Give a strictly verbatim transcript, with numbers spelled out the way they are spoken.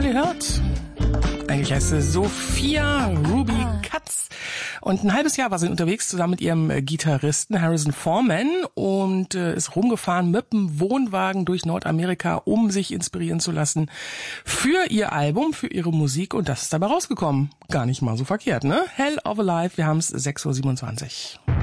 gerade gehört? Eigentlich heißt sie Sophia Ruby Katz. Und ein halbes Jahr war sie unterwegs zusammen mit ihrem Gitarristen Harrison Foreman und äh, ist rumgefahren mit dem Wohnwagen durch Nordamerika, um sich inspirieren zu lassen für ihr Album, für ihre Musik. Und das ist dabei rausgekommen. Gar nicht mal so verkehrt, ne? Hell of a Life, wir haben es sechs Uhr siebenundzwanzig.